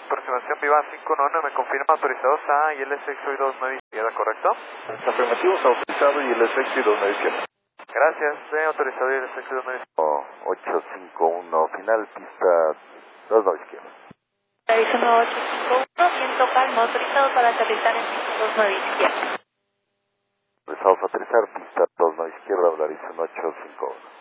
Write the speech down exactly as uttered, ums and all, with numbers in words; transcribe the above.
Aproximación Viva cinco nueve, me confirma autorizados A y L seis y dos nueve izquierda, ¿correcto? Afirmativos, autorizado y L seis y dos nueve izquierda. Gracias, de autorizado y L seis y dos nueve izquierda. ocho cinco uno, final, pista dos nueve izquierda. Arizona ocho cinco uno, viento calmo, autorizado para aterrizar en pista dos nueve izquierda. Autorizados a aterrizar, pista dos nueve izquierda, Arizona ocho cinco uno.